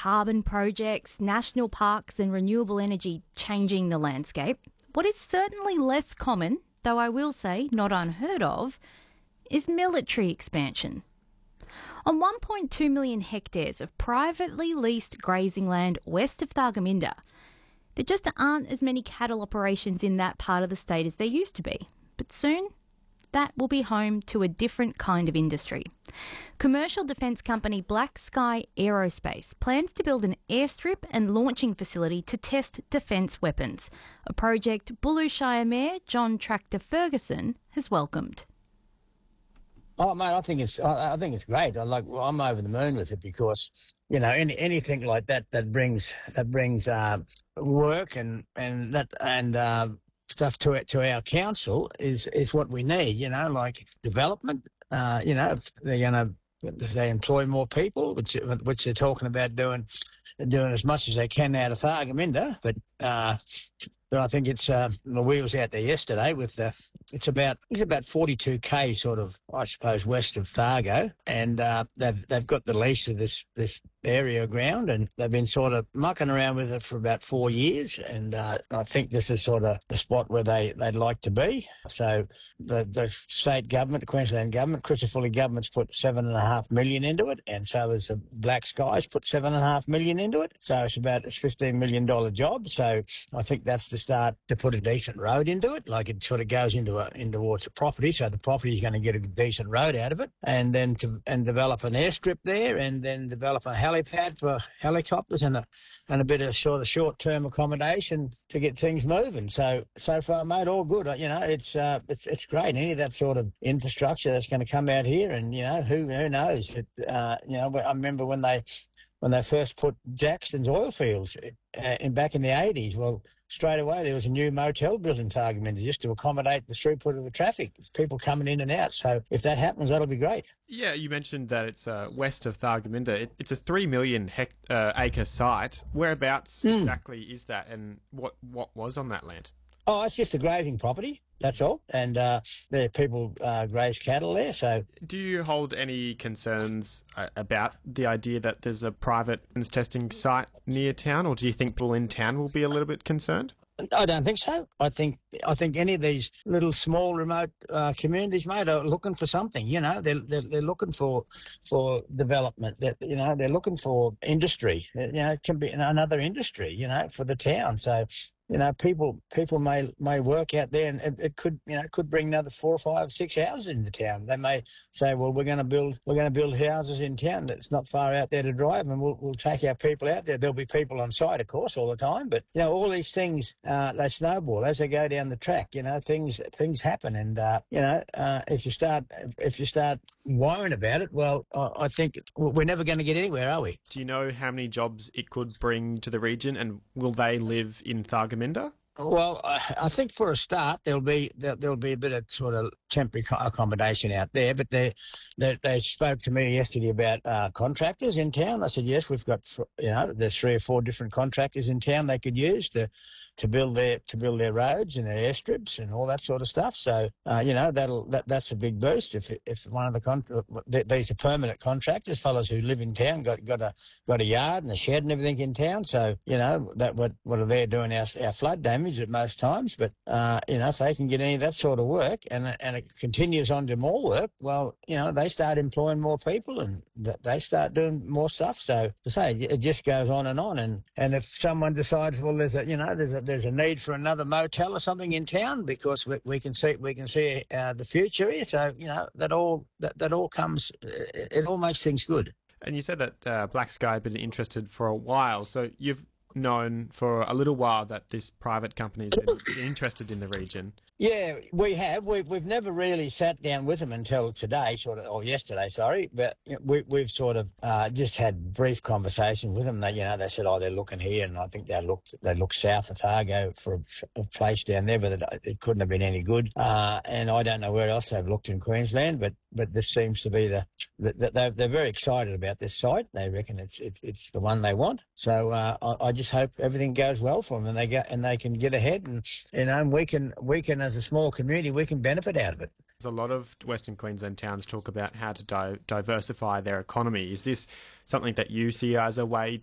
carbon projects, national parks and renewable energy changing the landscape, what is certainly less common, though I will say not unheard of, is military expansion. On 1.2 million hectares of privately leased grazing land west of Thargomindah, there just aren't as many cattle operations in that part of the state as there used to be. But soon, that will be home to a different kind of industry. Commercial defence company Black Sky Aerospace plans to build an airstrip and launching facility to test defence weapons, a project Bulu Shire Mayor John Tractor Ferguson has welcomed. Oh, mate, I think it's great. I'm over the moon with it because, you know, anything like that brings work and stuff to our council is what we need. You know, like development. You know, if they employ more people, which they're talking about doing as much as they can out of Thargomindah, but I think it's the wheels out there yesterday with it's about 42k sort of, I suppose, west of Thargo, and they've got the lease of this area of ground, and they've been sort of mucking around with it for about 4 years, and I think this is sort of the spot where they'd like to be. So the state government, the Queensland government, Crisafulli government's put $7.5 million into it, and so has the Black Skies put $7.5 million into it. So it's $15 million job. So I think that's the start to put a decent road into it. Like it sort of goes into towards a property, so the property is going to get a decent road out of it, and then develop an airstrip there, and then develop a helipad for helicopters and a bit of sort of short-term accommodation to get things moving. So far, mate, all good. You know, it's great. Any of that sort of infrastructure that's going to come out here, and you know, who knows? You know, I remember when they first put Jackson's oil fields back in the 80s. Well, straight away there was a new motel built in Thargomindah just to accommodate the throughput of the traffic, people coming in and out. So if that happens, that'll be great. Yeah, you mentioned that it's west of Thargomindah. It's a 3 million acre site. Whereabouts exactly is that, and what was on that land? Oh, it's just a grazing property. That's all. And there people graze cattle there. So, do you hold any concerns about the idea that there's a private testing site near town, or do you think people in town will be a little bit concerned? I don't think so. I think any of these little small remote communities, mate, are looking for something. You know, they're looking for development. You know, they're looking for industry. You know, it can be another industry. You know, for the town. So, you know, people may work out there, and it could bring another 4, 5, 6 houses into town. They may say, well, we're going to build houses in town that's not far out there to drive, and we'll take our people out there. There'll be people on site, of course, all the time. But you know, all these things they snowball as they go down the track. You know, things happen, and you know, if you start worrying about it, well, I think we're never going to get anywhere, are we? Do you know how many jobs it could bring to the region, and will they live in Thargomindah? Well, I think for a start there'll be a bit of sort of temporary accommodation out there, but they spoke to me yesterday about contractors in town. I said, yes, we've got, you know, there's 3 or 4 different contractors in town they could use to build their roads and their airstrips and all that sort of stuff. So you know, that's a big boost if one of these are permanent contractors, fellas who live in town, got a yard and a shed and everything in town. So you know that what are they doing our flood damage at most times. But you know, if they can get any of that sort of work and it continues on to more work, well, you know, they start employing more people and they start doing more stuff. So to say, it just goes on. And if someone decides, well, there's a need for another motel or something in town because we can see the future here. So you know, that all comes. It all makes things good. And you said that Black Sky had been interested for a while. So you've known for a little while that this private company has been interested in the region. Yeah, we have. We've never really sat down with them until today, or yesterday, sorry. But you know, we've sort of just had brief conversations with them. They said, oh, they're looking here, and I think they looked south of Thargo for a place down there, but it couldn't have been any good. And I don't know where else they've looked in Queensland, but this seems to be they're very excited about this site. They reckon it's the one they want. So I just hope everything goes well for them, and they can get ahead, and you know, we can as a small community we can benefit out of it. A lot of Western Queensland towns talk about how to diversify their economy. Is this something that you see as a way